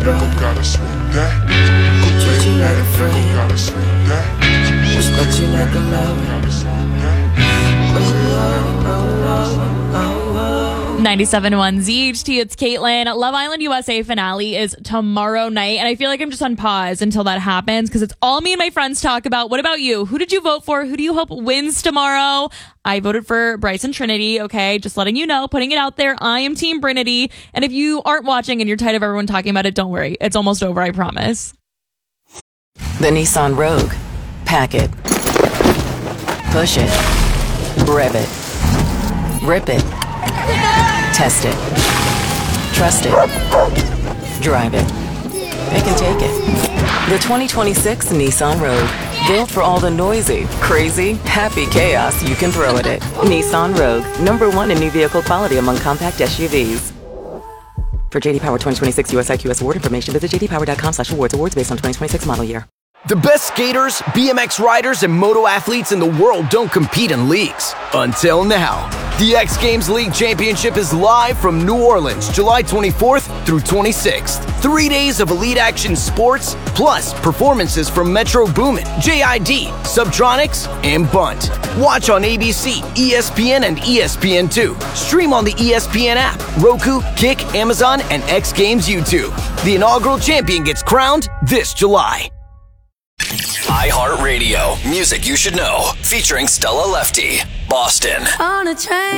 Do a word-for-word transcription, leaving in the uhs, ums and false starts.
Nigga gotta swing that. Treat you like a friend. Nigga gotta swing that. Respect you like a lover. ninety-seven point one Z H T, it's Caitlin. Love Island U S A finale is tomorrow night, and I feel like I'm just on pause until that happens because it's all me and my friends talk about. What about you? Who did you vote for? Who do you hope wins tomorrow? I voted for Bryce and Trinity, okay? Just letting you know, putting it out there. I am Team Brinity, and if you aren't watching and you're tired of everyone talking about it, don't worry. It's almost over, I promise. The Nissan Rogue. Pack it. Push it. Rev it. Rip it. Test it. Trust it. Drive it. Pick and take it. The twenty twenty-six Nissan Rogue. Built for all the noisy, crazy, happy chaos you can throw at it. Nissan Rogue. Number one in new vehicle quality among compact S U Vs. For J D Power twenty twenty-six U S I Q S award information, visit j d power dot com slash awards. Awards based on twenty twenty-six model year. The best skaters, B M X riders, and moto athletes in the world don't compete in leagues. Until now. The X Games League Championship is live from New Orleans, July twenty-fourth through twenty-sixth. Three days of elite action sports, plus performances from Metro Boomin, J I D, Subtronics, and Bunt. Watch on A B C, E S P N, and E S P N two. Stream on the E S P N app, Roku, Kick, Amazon, and X Games YouTube. The inaugural champion gets crowned this July. iHeartRadio, music you should know, featuring Stella Lefty, Boston. On a train.